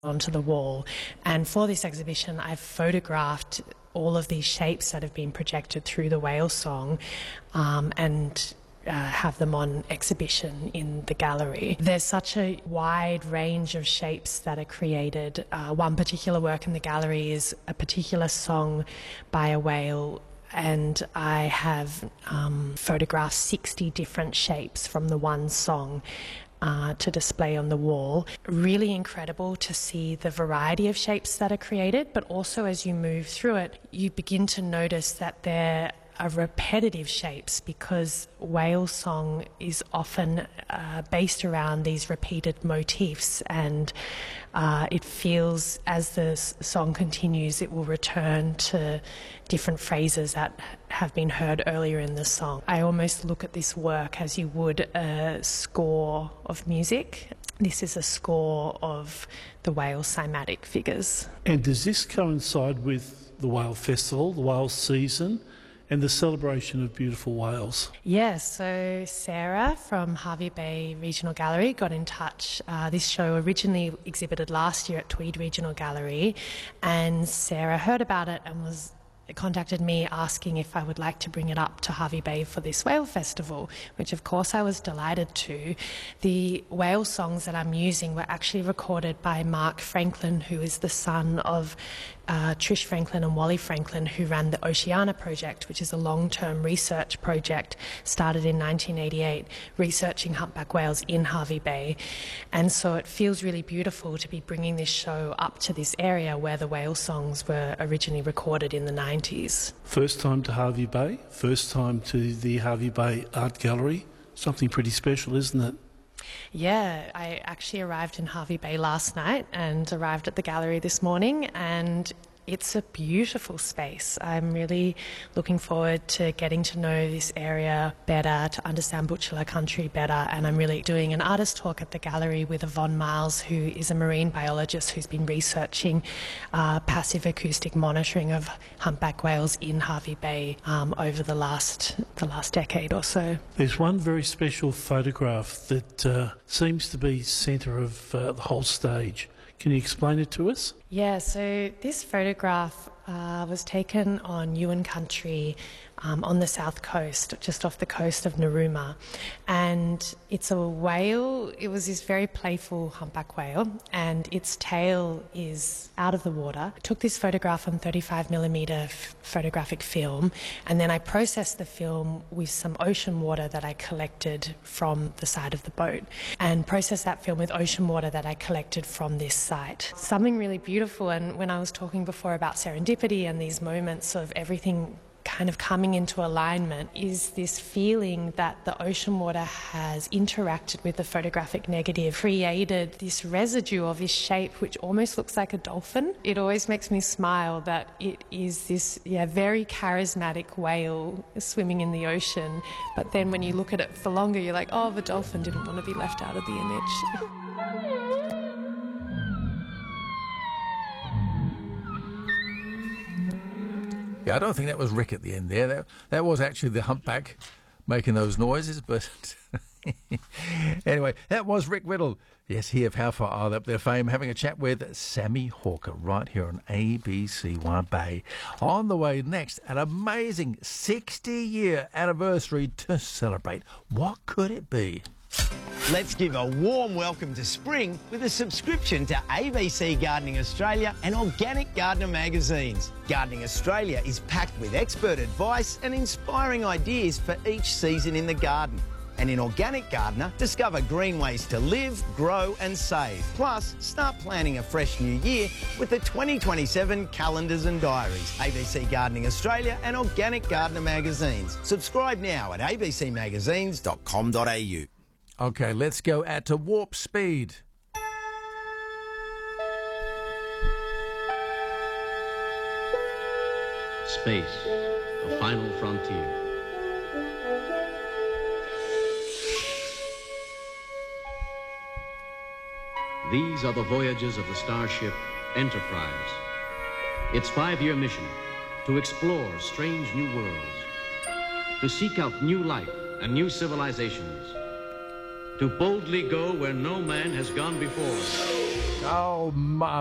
onto the wall. And for this exhibition, I've photographed all of these shapes that have been projected through the whale song, and have them on exhibition in the gallery. There's such a wide range of shapes that are created. One particular work in the gallery is a particular song by a whale, and I have photographed 60 different shapes from the one song to display on the wall. Really incredible to see the variety of shapes that are created, but also as you move through it, you begin to notice that there are repetitive shapes, because whale song is often based around these repeated motifs, and it feels as the song continues it will return to different phrases that have been heard earlier in the song. I almost look at this work as you would a score of music. This is a score of the whale cymatic figures. And does this coincide with the whale festival, the whale season, and the celebration of beautiful whales? Yes, so Sarah from Hervey Bay Regional Gallery got in touch. This show originally exhibited last year at Tweed Regional Gallery, and Sarah heard about it and contacted me asking if I would like to bring it up to Hervey Bay for this whale festival, which of course I was delighted to. The whale songs that I'm using were actually recorded by Mark Franklin, who is the son of Trish Franklin and Wally Franklin, who ran the Oceana Project, which is a long-term research project started in 1988, researching humpback whales in Hervey Bay. And so it feels really beautiful to be bringing this show up to this area where the whale songs were originally recorded in the 90s. First time to Hervey Bay, first time to the Hervey Bay Art Gallery. Something pretty special, isn't it? Yeah, I actually arrived in Hervey Bay last night and arrived at the gallery this morning, and it's a beautiful space. I'm really looking forward to getting to know this area better, to understand Butchulla country better, and I'm really doing an artist talk at the gallery with Yvonne Miles, who is a marine biologist who's been researching passive acoustic monitoring of humpback whales in Hervey Bay over the last decade or so. There's one very special photograph that seems to be centre of the whole stage. Can you explain it to us? Yeah, so this photograph was taken on Yuin country on the south coast, just off the coast of Narooma. And it's a whale. It was this very playful humpback whale, and its tail is out of the water. I took this photograph on 35mm photographic film, and then I processed the film with some ocean water that I collected from the side of the boat, and processed that film with ocean water that I collected from this site. Something really beautiful, and when I was talking before about serendipity and these moments of everything kind of coming into alignment, is this feeling that the ocean water has interacted with the photographic negative, created this residue of this shape which almost looks like a dolphin. It always makes me smile that it is this very charismatic whale swimming in the ocean, but then when you look at it for longer you're like, oh, the dolphin didn't want to be left out of the image. Yeah, I don't think that was Rick at the end there. That was actually the humpback making those noises, but anyway, that was Rick Whittle. Yes, he of How Far Are They Up There fame, having a chat with Sammy Hawker right here on ABC1 Bay. On the way next, an amazing 60-year anniversary to celebrate. What could it be? Let's give a warm welcome to spring with a subscription to ABC Gardening Australia and Organic Gardener magazines. Gardening Australia is packed with expert advice and inspiring ideas for each season in the garden. And in Organic Gardener, discover green ways to live, grow and save. Plus, start planning a fresh new year with the 2027 calendars and diaries. ABC Gardening Australia and Organic Gardener magazines. Subscribe now at abcmagazines.com.au. Okay, let's go at to warp speed. Space, the final frontier. These are the voyages of the starship Enterprise. Its 5-year mission, to explore strange new worlds, to seek out new life and new civilizations, to boldly go where no man has gone before. Oh, my.